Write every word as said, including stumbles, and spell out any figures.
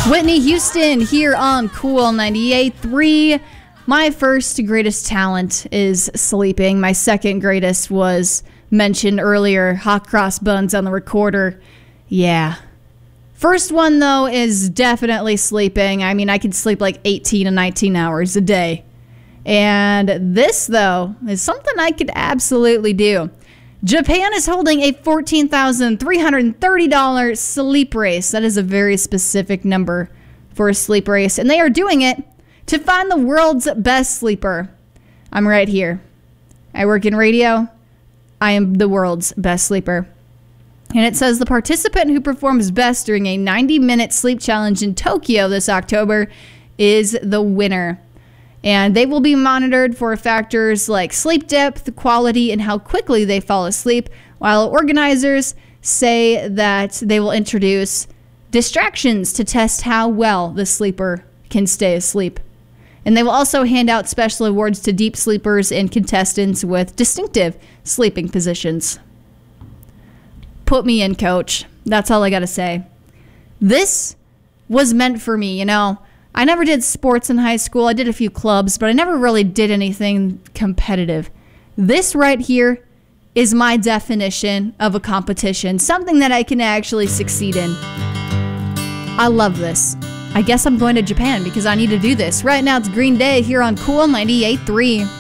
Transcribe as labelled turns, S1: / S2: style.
S1: Whitney Houston here on Cool ninety-eight point three. My first greatest talent is sleeping. My second greatest was mentioned earlier, hot cross buns on the recorder. Yeah. First one, though, is definitely sleeping. I mean, I could sleep like eighteen to nineteen hours a day. And this, though, is something I could absolutely do. Japan is holding a fourteen thousand three hundred thirty dollars sleep race. That is a very specific number for a sleep race. And they are doing it to find the world's best sleeper. I'm right here. I work in radio. I am the world's best sleeper. And it says the participant who performs best during a ninety minute sleep challenge in Tokyo this October is the winner. And they will be monitored for factors like sleep depth, quality, and how quickly they fall asleep, while organizers say that they will introduce distractions to test how well the sleeper can stay asleep. And they will also hand out special awards to deep sleepers and contestants with distinctive sleeping positions. Put me in, coach. That's all I gotta say. This was meant for me, you know. I never did sports in high school. I did a few clubs, but I never really did anything competitive. This right here is my definition of a competition, something that I can actually succeed in. I love this. I guess I'm going to Japan because I need to do this. Right now it's Green Day here on Cool ninety-eight point three.